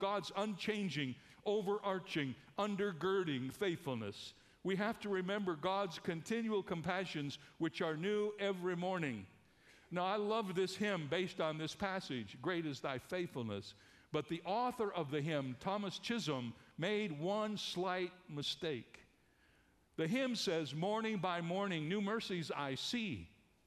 God's unchanging, overarching, undergirding faithfulness. We have to remember God's continual compassions, which are new every morning. Now, I love this hymn based on this passage, "Great is thy faithfulness." But the author of the hymn, Thomas Chisholm, made one slight mistake. The hymn says, "Morning by morning, new mercies I see."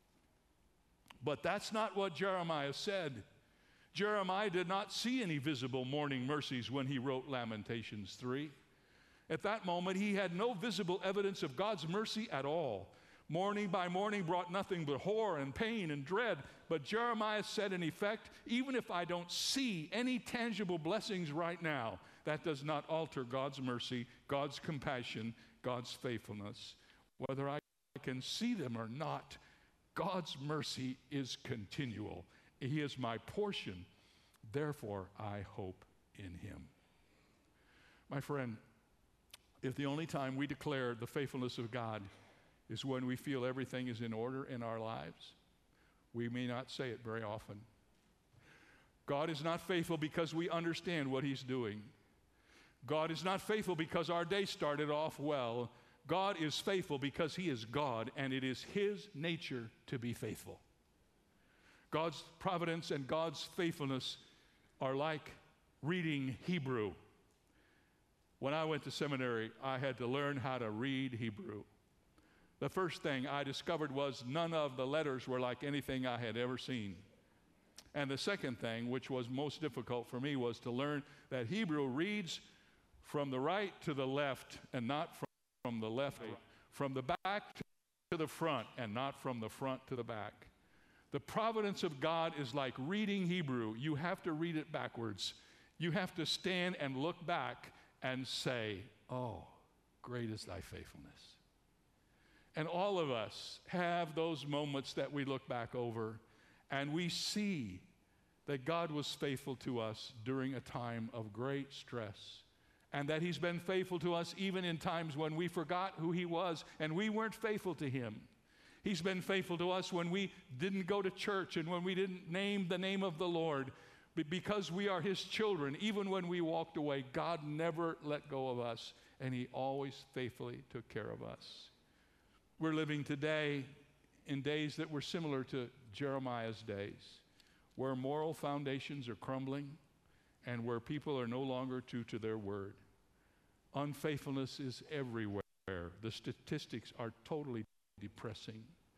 But that's not what Jeremiah said. Jeremiah did not see any visible morning mercies when he wrote Lamentations 3. At that moment, he had no visible evidence of God's mercy at all. Morning by morning brought nothing but horror and pain and dread. But Jeremiah said, in effect, even if I don't see any tangible blessings right now, that does not alter God's mercy, God's compassion, God's faithfulness. Whether I can see them or not, God's mercy is continual. He is my portion. Therefore, I hope in him. My friend, if the only time we declare the faithfulness of God is when we feel everything is in order in our lives, we may not say it very often. God is not faithful because we understand what he's doing. God is not faithful because our day started off well. God is faithful because he is God, and it is his nature to be faithful. God's providence and God's faithfulness are like reading Hebrew. When I went to seminary, I had to learn how to read Hebrew. The first thing I discovered was none of the letters were like anything I had ever seen. And the second thing, which was most difficult for me, was to learn that Hebrew reads from the right to the left and not from the left, from the back to the front and not from the front to the back. The providence of God is like reading Hebrew. You have to read it backwards. You have to stand and look back and say, "Oh, great is thy faithfulness." And all of us have those moments that we look back over and we see that God was faithful to us during a time of great stress, and that he's been faithful to us even in times when we forgot who he was and we weren't faithful to him. He's been faithful to us when we didn't go to church and when we didn't name the name of the Lord. But because we are his children, even when we walked away, God never let go of us, and he always faithfully took care of us. We're living today in days that were similar to Jeremiah's days, where moral foundations are crumbling and where people are no longer true to their word. Unfaithfulness is everywhere. The statistics are totally depressing.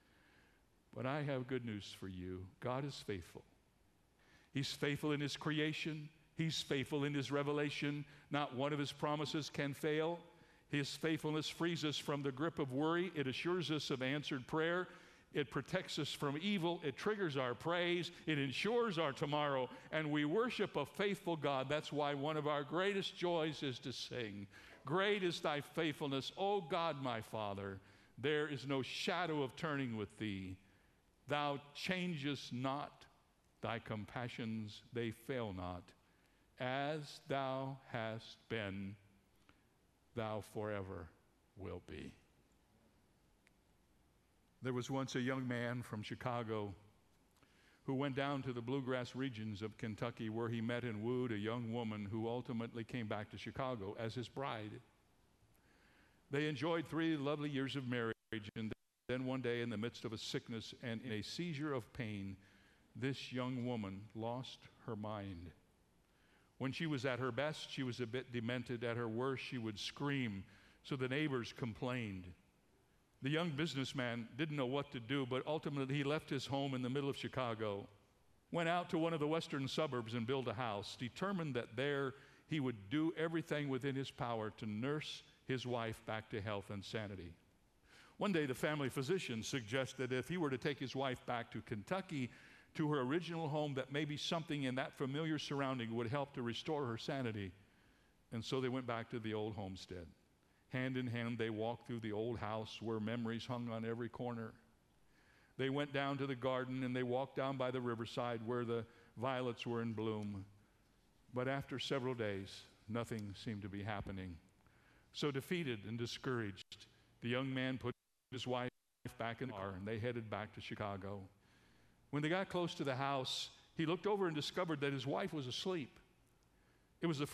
But I have good news for you. God is faithful. He's faithful in his creation. He's faithful in his revelation. Not one of his promises can fail. His faithfulness frees us from the grip of worry. It assures us of answered prayer. It protects us from evil. It triggers our praise. It ensures our tomorrow. And we worship a faithful God. That's why one of our greatest joys is to sing, "Great is thy faithfulness, O God my Father. There is no shadow of turning with thee. Thou changest not. Thy compassions, they fail not. As thou hast been, thou forever will be." There was once a young man from Chicago who went down to the bluegrass regions of Kentucky, where he met and wooed a young woman who ultimately came back to Chicago as his bride. They enjoyed 3 lovely years of marriage, and then one day, in the midst of a sickness and in a seizure of pain, this young woman lost her mind. When she was at her best, she was a bit demented. At her worst, she would scream, so the neighbors complained. The young businessman didn't know what to do, but ultimately he left his home in the middle of Chicago, went out to one of the western suburbs and built a house, determined that there he would do everything within his power to nurse his wife back to health and sanity. One day, the family physician suggested if he were to take his wife back to Kentucky, to her original home, that maybe something in that familiar surrounding would help to restore her sanity. And so they went back to the old homestead. Hand in hand, they walked through the old house where memories hung on every corner. They went down to the garden and they walked down by the riverside where the violets were in bloom. But after several days, nothing seemed to be happening. So defeated and discouraged, the young man put his wife back in the car and they headed back to Chicago. When they got close to the house, he looked over and discovered that his wife was asleep. It was the